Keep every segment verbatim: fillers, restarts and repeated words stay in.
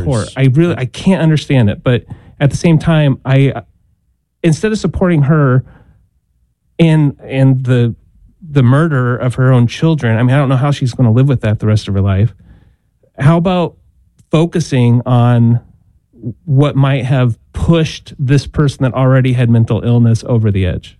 support. I really, I can't understand it. But at the same time, I, instead of supporting her and and the the murder of her own children, I mean, I don't know how she's going to live with that the rest of her life. How about focusing on what might have pushed this person that already had mental illness over the edge?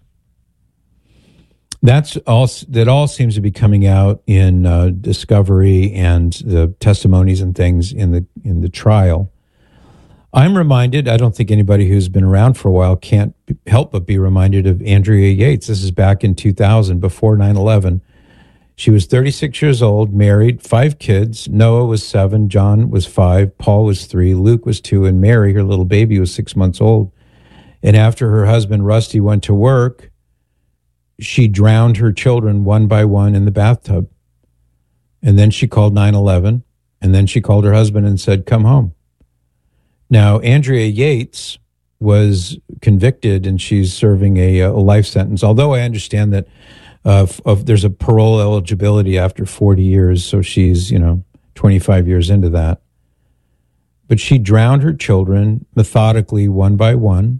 That's all. That all seems to be coming out in uh, discovery and the testimonies and things in the in the trial. I'm reminded. I don't think anybody who's been around for a while can't help but be reminded of Andrea Yates. This is back in two thousand, before nine eleven. She was thirty-six years old, married, five kids. Noah was seven, John was five, Paul was three, Luke was two, and Mary, her little baby, was six months old. And after her husband Rusty went to work, she drowned her children one by one in the bathtub. And then she called nine eleven, and then she called her husband and said, come home. Now, Andrea Yates was convicted, and she's serving a, a life sentence, although I understand that uh, of, there's a parole eligibility after forty years, so she's, you know, twenty-five years into that. But she drowned her children methodically, one by one.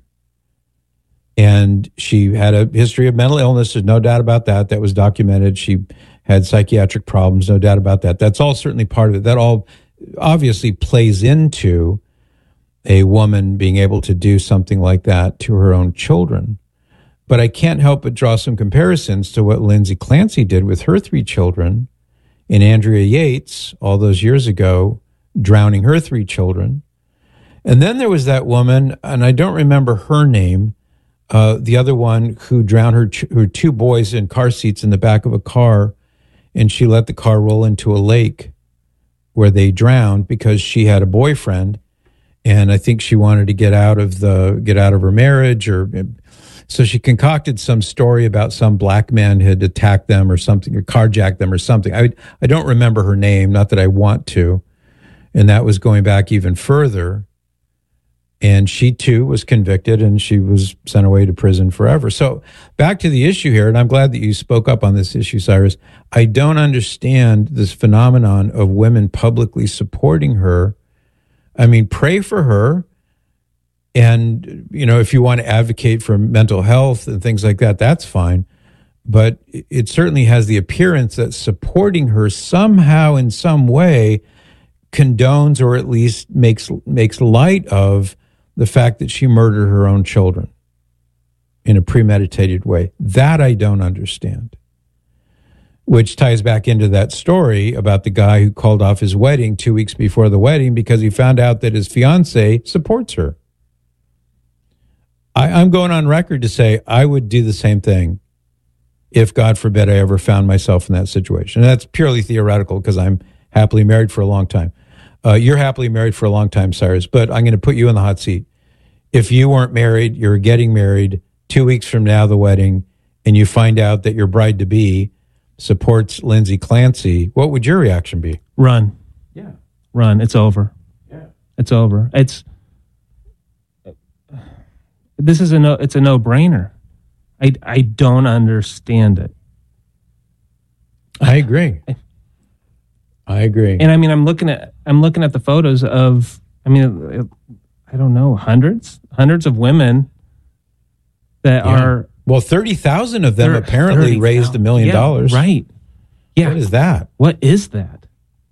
And she had a history of mental illness. There's no doubt about that. That was documented. She had psychiatric problems. No doubt about that. That's all certainly part of it. That all obviously plays into a woman being able to do something like that to her own children. But I can't help but draw some comparisons to what Lindsay Clancy did with her three children, and Andrea Yates all those years ago drowning her three children. And then there was that woman, and I don't remember her name, Uh, the other one who drowned her, ch- her two boys in car seats in the back of a car, and she let the car roll into a lake where they drowned because she had a boyfriend, and I think she wanted to get out of the get out of her marriage, or so she concocted some story about some black man had attacked them or something, or carjacked them or something. I I don't remember her name, not that I want to, and that was going back even further. And she, too, was convicted, and she was sent away to prison forever. So back to the issue here, and I'm glad that you spoke up on this issue, Cyrus. I don't understand this phenomenon of women publicly supporting her. I mean, pray for her. And, you know, if you want to advocate for mental health and things like that, that's fine. But it certainly has the appearance that supporting her somehow in some way condones or at least makes makes light of the fact that she murdered her own children in a premeditated way. That I don't understand. Which ties back into that story about the guy who called off his wedding two weeks before the wedding because he found out that his fiance supports her. I, I'm going on record to say I would do the same thing if, God forbid, I ever found myself in that situation. And that's purely theoretical because I'm happily married for a long time. Uh, you're happily married for a long time, Cyrus, but I'm going to put you in the hot seat. If you weren't married, you're getting married, two weeks from now, the wedding, and you find out that your bride-to-be supports Lindsay Clancy, what would your reaction be? Run. Yeah. Run. It's over. Yeah. It's over. It's, this is a no, it's a no-brainer. I, I don't understand it. I agree. I agree. And I mean, I'm looking at I'm looking at the photos of, I mean, I don't know, hundreds, hundreds of women that yeah. are. Well, thirty thousand of them apparently thirty, raised a million yeah, dollars. Right. Yeah. What is that? What is that?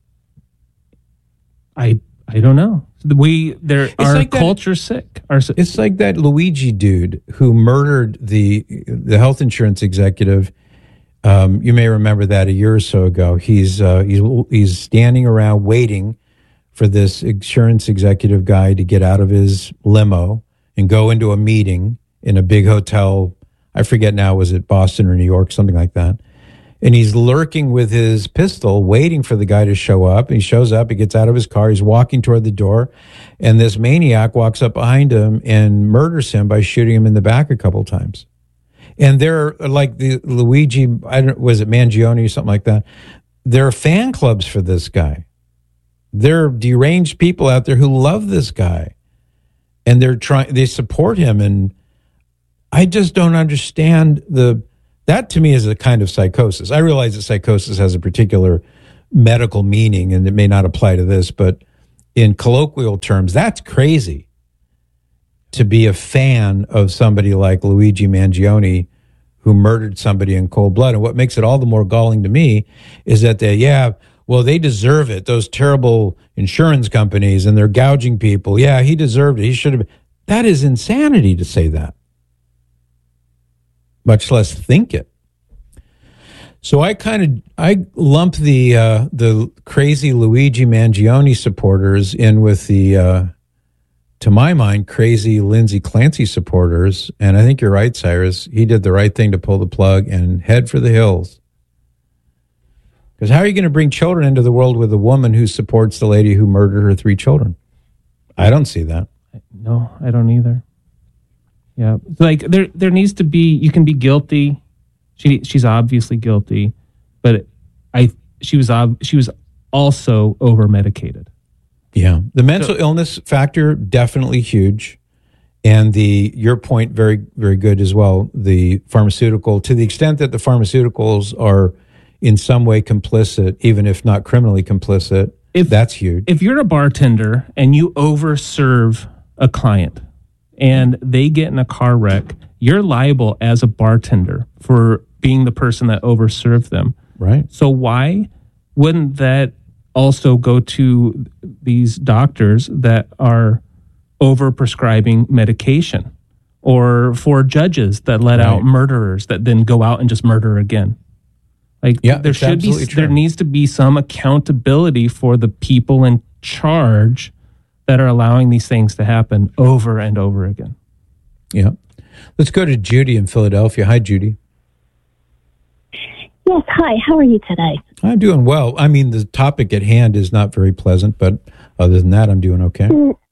I I don't know. We there it's our like culture sick. Our, it's like that Luigi dude who murdered the the health insurance executive. Um, you may remember that a year or so ago. He's uh, he's he's standing around waiting for this insurance executive guy to get out of his limo and go into a meeting in a big hotel. I forget now, was it Boston or New York, something like that. And he's lurking with his pistol, waiting for the guy to show up. And he shows up, he gets out of his car, he's walking toward the door, and this maniac walks up behind him and murders him by shooting him in the back a couple times. And there are, like the Luigi, I don't, was it Mangione or something like that? There are fan clubs for this guy. There are deranged people out there who love this guy, and they're trying, they support him. And I just don't understand the, that to me is a kind of psychosis. I realize that psychosis has a particular medical meaning and it may not apply to this, but in colloquial terms, that's crazy to be a fan of somebody like Luigi Mangione, who murdered somebody in cold blood. And what makes it all the more galling to me is that they, yeah, well, they deserve it. Those terrible insurance companies, and they're gouging people. Yeah, he deserved it. He should have. That is insanity to say that, much less think it. So I kind of I lump the uh, the crazy Luigi Mangione supporters in with the, uh, to my mind, crazy Lindsay Clancy supporters. And I think you're right, Cyrus. He did the right thing to pull the plug and head for the hills. Because how are you going to bring children into the world with a woman who supports the lady who murdered her three children? I don't see that. No, I don't either. Yeah, like there there needs to be. You can be guilty. She she's obviously guilty, but I she was ob, she was also over medicated. Yeah, the mental so, illness factor definitely huge, and the your point very very good as well. The pharmaceutical, to the extent that the pharmaceuticals are in some way complicit, even if not criminally complicit, if that's huge. If you're a bartender and you overserve a client and they get in a car wreck, you're liable as a bartender for being the person that overserved them. Right. So why wouldn't that also go to these doctors that are overprescribing medication, or for judges that let right. out murderers that then go out and just murder again? Like yeah, there should be, true. there needs to be some accountability for the people in charge that are allowing these things to happen over and over again. Yeah. Let's go to Judy in Philadelphia. Hi, Judy. Yes, hi. How are you today? I'm doing well. I mean, the topic at hand is not very pleasant, but other than that, I'm doing okay.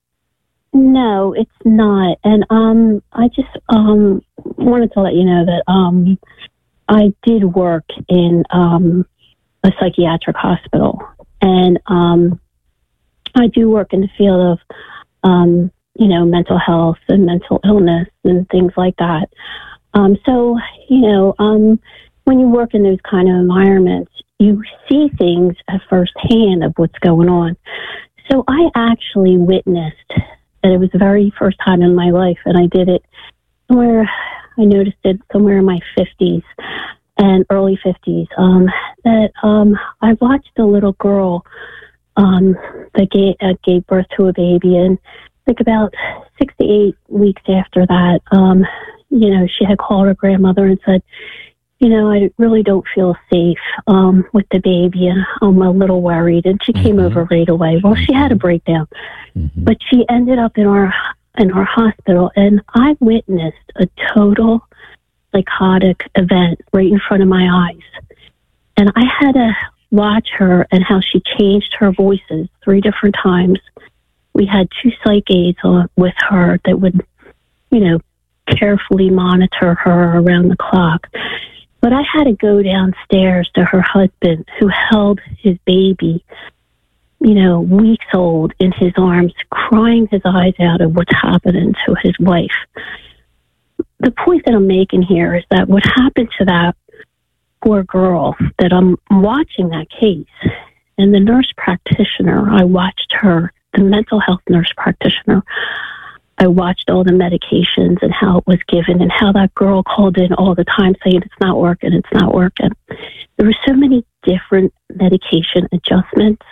No, it's not. And um, I just um, wanted to let you know that um, I did work in um, a psychiatric hospital. And um, I do work in the field of, um, you know, mental health and mental illness and things like that. Um, so, you know, um, when you work in those kind of environments, you see things at first hand of what's going on. So I actually witnessed, and it was the very first time in my life, and I did it somewhere, I noticed it somewhere in my fifties and early fifties, um, that um, I watched a little girl um, that gave, uh, gave birth to a baby, and I think about six to eight weeks after that, um, you know, she had called her grandmother and said, you know, I really don't feel safe um, with the baby, and I'm a little worried. And she mm-hmm. came over right away. Well, mm-hmm. she had a breakdown, mm-hmm. but she ended up in our in our hospital, and I witnessed a total psychotic event right in front of my eyes. And I had to watch her and how she changed her voices three different times. We had two psych aides on, with her that would, you know, carefully monitor her around the clock. But I had to go downstairs to her husband, who held his baby, you know, weeks old, in his arms, crying his eyes out of what's happening to his wife. The point that I'm making here is that what happened to that poor girl, that I'm watching that case, and the nurse practitioner, I watched her, the mental health nurse practitioner, I watched all the medications and how it was given, and how that girl called in all the time saying, it's not working, it's not working. There were so many different medication adjustments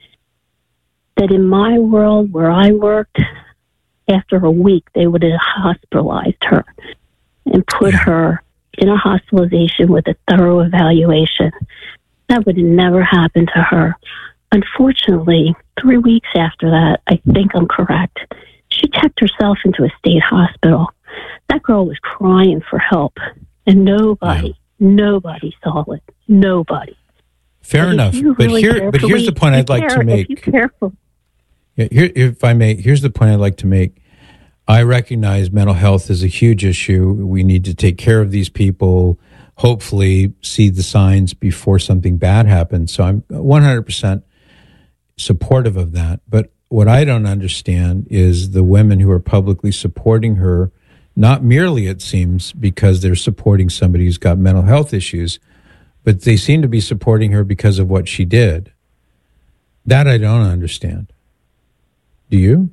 that in my world where I worked, after a week, they would have hospitalized her and put her in a hospitalization with a thorough evaluation. That would have never happened to her. Unfortunately, three weeks after that, I think I'm correct, she checked herself into a state hospital. That girl was crying for help, and nobody, yeah. nobody saw it. Nobody. Fair but enough. But really here, but here's the point I'd like care, to make. If you're careful. Yeah, here, if I may, here's the point I'd like to make. I recognize mental health is a huge issue. We need to take care of these people, hopefully see the signs before something bad happens. So I'm one hundred percent supportive of that. But what I don't understand is the women who are publicly supporting her, not merely, it seems, because they're supporting somebody who's got mental health issues, but they seem to be supporting her because of what she did. That I don't understand. Do you?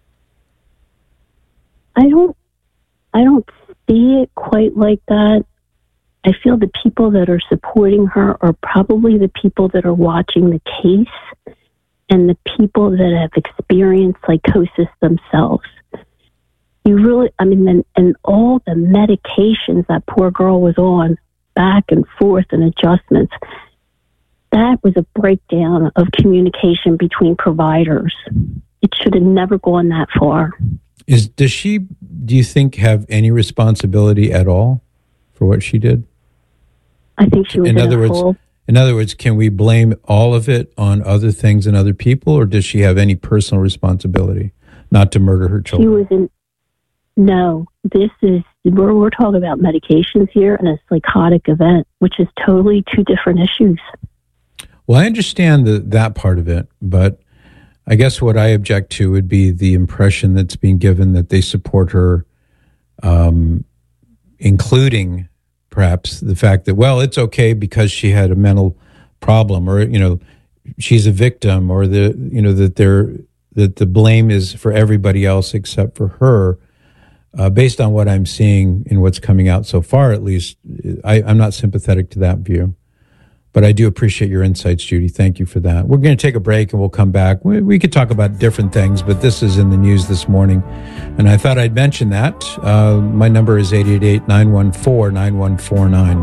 I don't. I don't see it quite like that. I feel the people that are supporting her are probably the people that are watching the case and the people that have experienced psychosis themselves. You really, I mean, and, and all the medications that poor girl was on, back and forth and adjustments, that was a breakdown of communication between providers. It should have never gone that far. Is does she, do you think, have any responsibility at all for what she did? I think she was in in other a words, hole. In other words, can we blame all of it on other things and other people, or does she have any personal responsibility not to murder her children? She was in. No, this is we're we're talking about medications here and a psychotic event, which is totally two different issues. Well, I understand the, that part of it, but I guess what I object to would be the impression that's being given that they support her, um, including perhaps the fact that, well, it's okay because she had a mental problem, or, you know, she's a victim, or the, you know, that they're, that the blame is for everybody else except for her. Uh, based on what I'm seeing in what's coming out so far, at least, I, I'm not sympathetic to that view. But I do appreciate your insights, Judy. Thank you for that. We're going to take a break and we'll come back. We, we could talk about different things, but this is in the news this morning. And I thought I'd mention that. Uh, my number is eight eight eight, nine one four, nine one four nine.